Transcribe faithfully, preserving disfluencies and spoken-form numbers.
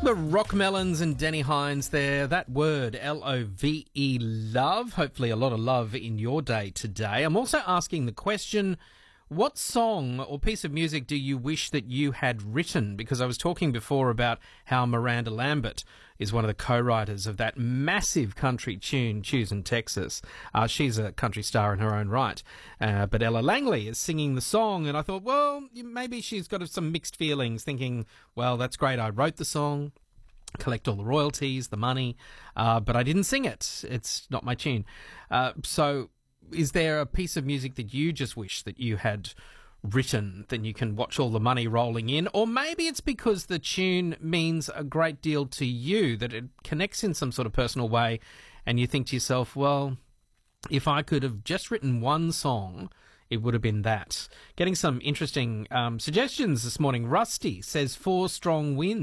The Rockmelons and Denny Hines there. That word, L O V E, love. Hopefully a lot of love in your day today. I'm also asking the question, what song or piece of music do you wish that you had written? Because I was talking before about how Miranda Lambert is one of the co-writers of that massive country tune, Choosing Texas. Uh, she's a country star in her own right. Uh, but Ella Langley is singing the song, and I thought, well, maybe she's got some mixed feelings, thinking, well, that's great, I wrote the song, collect all the royalties, the money, uh, but I didn't sing it. It's not my tune. Uh, so is there a piece of music that you just wish that you had written, then you can watch all the money rolling in? Or maybe it's because the tune means a great deal to you, that it connects in some sort of personal way, and you think to yourself, well, if I could have just written one song, it would have been that. Getting some interesting um, suggestions this morning. Rusty says Four Strong Winds.